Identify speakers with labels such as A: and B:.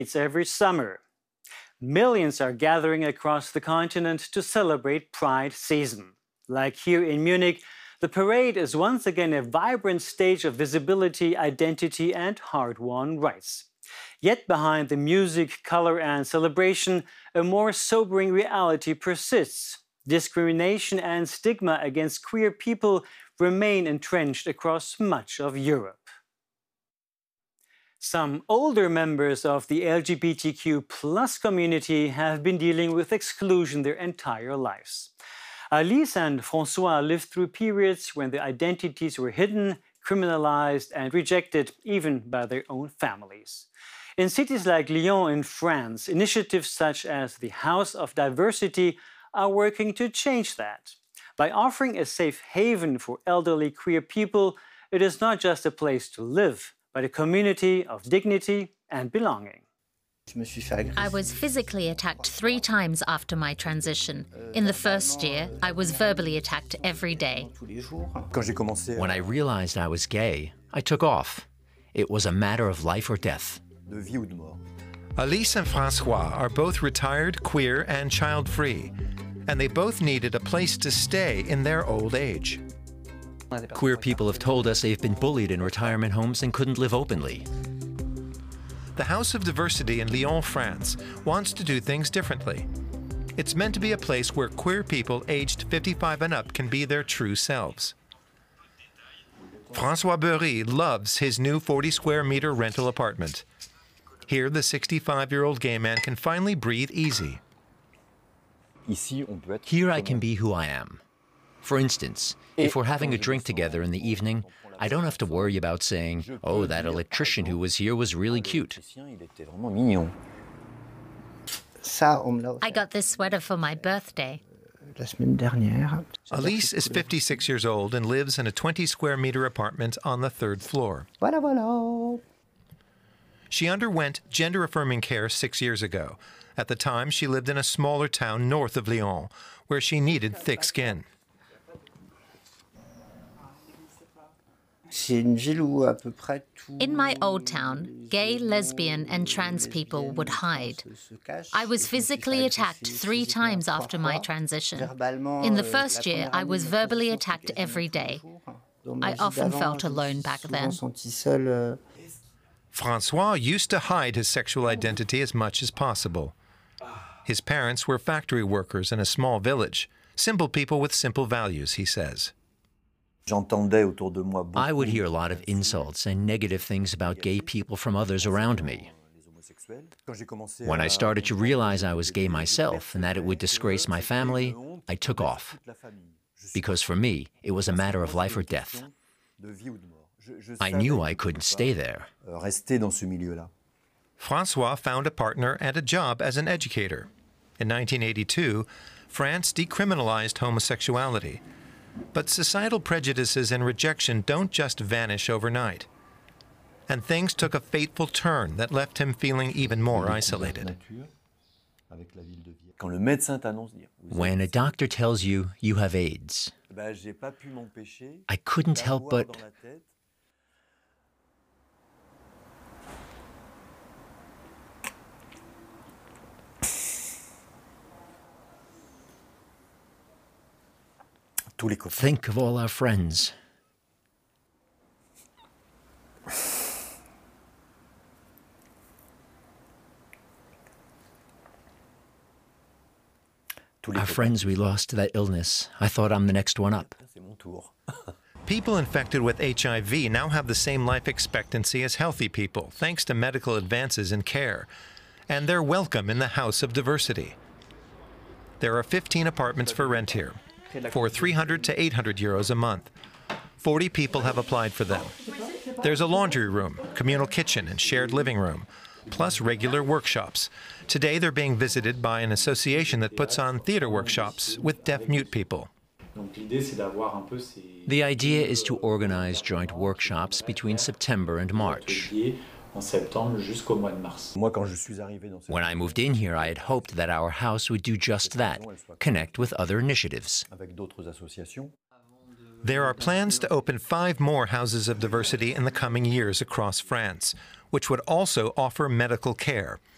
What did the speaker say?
A: It's every summer. Millions are gathering across the continent to celebrate Pride season. Like here in Munich, the parade is once again a vibrant stage of visibility, identity, and hard-won rights. Yet behind the music, color, and celebration, a more sobering reality persists. Discrimination and stigma against queer people remain entrenched across much of Europe. Some older members of the LGBTQ+ community have been dealing with exclusion their entire lives. Alice and François lived through periods when their identities were hidden, criminalized, and rejected even by their own families. In cities like Lyon in France, initiatives such as the House of Diversity are working to change that. By offering a safe haven for elderly queer people, it is not just a place to live, but a community of dignity and belonging.
B: I was physically attacked 3 times after my transition. In the first year, I was verbally attacked every day.
C: When I realized I was gay, I took off. It was a matter of life or death.
D: Alice and François are both retired, queer, and child-free, and they both needed a place to stay in their old age.
C: Queer people have told us they've been bullied in retirement homes and couldn't live openly.
D: The House of Diversity in Lyon, France, wants to do things differently. It's meant to be a place where queer people aged 55 and up can be their true selves. François Beury loves his new 40-square-meter rental apartment. Here, the 65-year-old gay man can finally breathe easy.
C: Here I can be who I am. For instance, if we're having a drink together in the evening, I don't have to worry about saying, "Oh, that electrician who was here was really cute."
B: I got this sweater for my birthday.
D: Alice is 56 years old and lives in a 20-square-meter apartment on the 3rd floor. She underwent gender-affirming care 6 years ago. At the time, she lived in a smaller town north of Lyon, where she needed thick skin.
B: In my old town, gay, lesbian, and trans people would hide. I was physically attacked 3 times after my transition. In the first year, I was verbally attacked every day. I often felt alone back then.
D: François used to hide his sexual identity as much as possible. His parents were factory workers in a small village, simple people with simple values, he says.
C: I would hear a lot of insults and negative things about gay people from others around me. When I started to realize I was gay myself and that it would disgrace my family, I took off. Because for me, it was a matter of life or death. I knew I couldn't stay there.
D: François found a partner and a job as an educator. In 1982, France decriminalized homosexuality. But societal prejudices and rejection don't just vanish overnight. And things took a fateful turn that left him feeling even more isolated.
C: When a doctor tells you you have AIDS, I couldn't help but... think of all our friends. Our friends we lost to that illness. I thought I'm the next one up.
D: People infected with HIV now have the same life expectancy as healthy people, thanks to medical advances in care. And they're welcome in the House of Diversity. There are 15 apartments for rent here, for 300 to 800 euros a month. 40 people have applied for them. There's a laundry room, communal kitchen, and shared living room, plus regular workshops. Today they're being visited by an association that puts on theater workshops with deaf-mute people.
C: The idea is to organize joint workshops between September and March. When I moved in here, I had hoped that our house would do just that, connect with other initiatives.
D: There are plans to open 5 more houses of diversity in the coming years across France, which would also offer medical care,